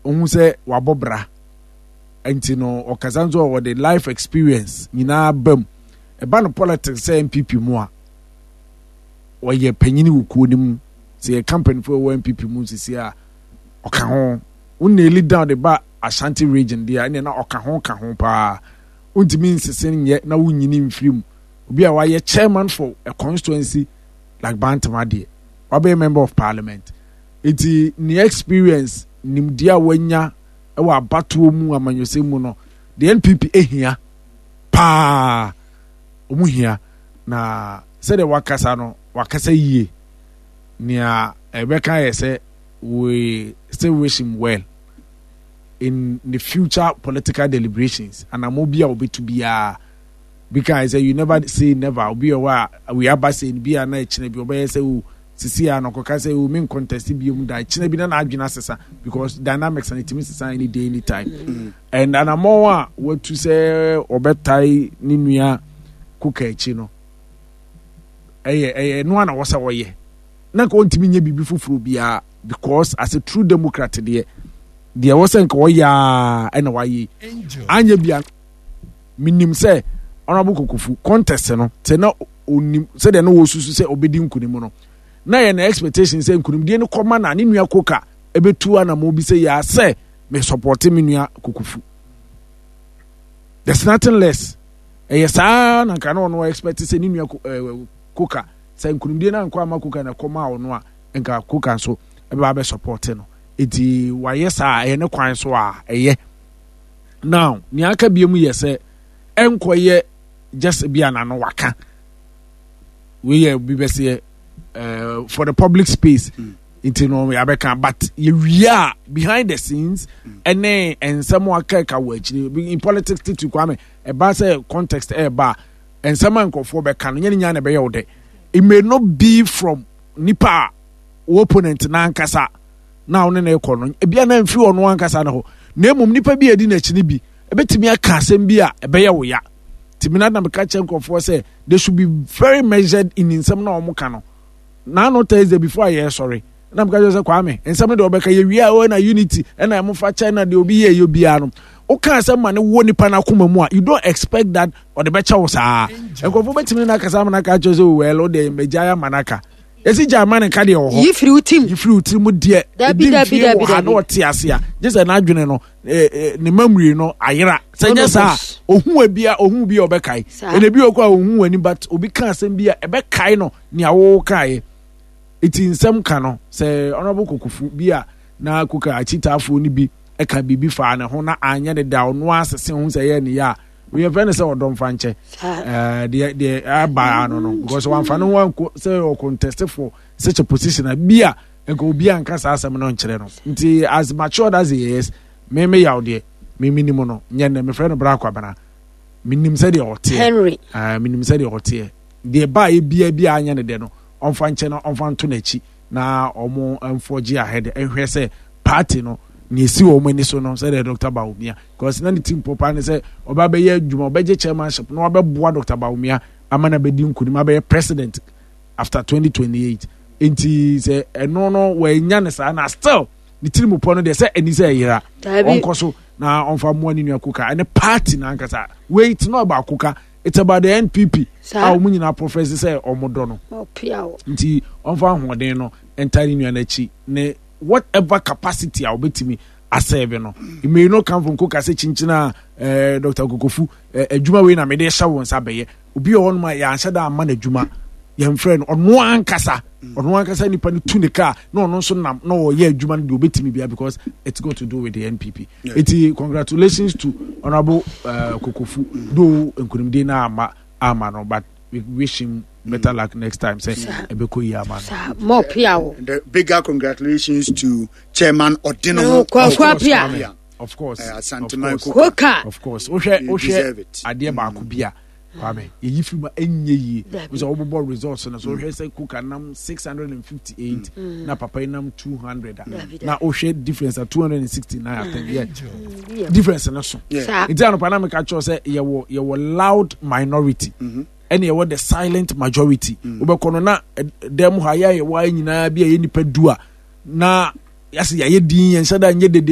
ohun say wabobra enti no okazanzo or the life experience nyina bam eba no politics say MPP mu a oye panyini wukuo nim say campaign for MPP mu sisi a oka ho unna lead down the ba Ashanti region there na oka ho pa untimi nsese nye na wunyini mfirim obi a waye chairman for a constituency like Bantama there wabe member of parliament iti ni experience nimdia wanya ewa abatuo mu amanyose mu no the NPP ehia pa omuhia na se de wakasa yie nia ebeka yese we still wish him well in the future political deliberations and amobia obetu bia because you never say never obi wa we aba say bia na echine bi obe say o sisi anokoka say o mean contest bi mu da echine bi na adwena sesa because dynamics and it means any day any time and anamoa what to say obetai ni nua kuka echi no no ana wasa woye na ko ntimi nya bibi fufuru bia because as a true democrat there wasn't koya and why anya bia minim say honorable Kokofu contest no te na onim say de no wo susu say obedi nkunim no na ye na expectation say nkunim de no koma na ne nua koka ebetu ana mo bi say ya say me support me nua Kokofu. There's nothing less yes na kan no expect say ne nua koka say nkunim de na nkwa ma koka na koma ono a nka koka so ebe ba support no eti wa yesa ne kwan so a eye now ni aka biemu yese enkoye just be an waka we be for the public space into no we abeka but we are behind the scenes and some waka ka in politics to kwame e ba say context e ba and some nkofo be kan nya na be yode it may not be from nipa opponent na ankasa na one na ekono e bia na mfi ono ankasa na ho na emum nipa bi edi na chini bi ebetimi aka asem bi a ebe ye wo ya timina na meka chenkofo say they should be very measured in nsem na omo ka no na no Thursday before I sorry na meka say kwame nsem de obeka ye wi a na unity na em fa China de obi ye bia no o ka asem ma ne wo nipa na akoma mu a you don't expect that or the becha wo saa enkofo betimi na kasa na ka chose well o de mejaya manaka esi German ka de ho yifri utim de dabi no tiasia just na adwene no ne mamuri no ayera senya sa ohun bia obekai ene bi okwa ohun ani but obi ka asem bia ebekai no ne awo kai iti nsem ka no se honorable Kokofu bia na kuka achitafo ni bi eka bibi fa ne ho na anya de da no asese ho se ye ne ya we have any say odom fanche the aba no because one fan one say o contest for such a position a bia enko obi anka sa asem no nkere no nti as matured as he is me yawde me minimum no nya na me friend bra kwabana minim say the ote Henry minim say the ote the ba e bia anya ne de no on fanche no on fanto na chi na omo amfoji ahead ehwe say party no ni si o mani so no say Dr. Bawumia because na the team popa ne say oba be ye adwuma obeje chairmanship no obeboa Dr. Bawumia amana be di nkuni be president after 2028 enti say no we nya ne sa na still the team popa no dey say eni say yira onko so na onfa mo ani nua kuka and party na nkasa wait no about kuka it's about the NPP how many na professor say omodo no nti onfa hoden no entire nua na chi ne whatever capacity I will be me asebe no it may not come from Koka say chinchina Dr. Kokofu adwuma we na me dey hya won sabeye obi on ma ya hya da ma na adwuma yem friend ono ankasa nipa ni tu ne car no ono so nam no ye adwuma no de obetimi bia because it's got to do with the NPP congratulations to honorable Kokofu do enkunimde na ama no but we wish him better luck next time. Say Ebeko Yaman. More piao. The bigger congratulations to Chairman Odino. Of course. Of course. Oshe Adia Bakubia. Kwame. Yifima enye was all board results and so he say Kuka nam 658 na papa nam 200. Na Oshe difference at 269 I think. Yeah. Difference na so. In terms of Panama Cho say you were loud minority. And you were the silent majority. Ubekono na dem haya ye wa nyina bia ye nipa dua na yase ya ye din yen sada nye de